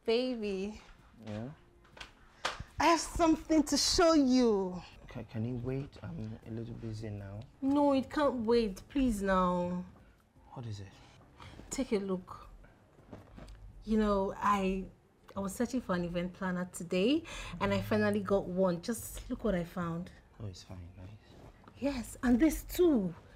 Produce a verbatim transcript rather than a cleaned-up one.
Baby. Yeah? I have something to show you. Okay, can you wait? I'm a little busy now. No, it can't wait. Please now. What is it? Take a look. You know, I I was searching for an event planner today and I finally got one. Just look what I found. Oh, it's fine, nice. Yes, and this too.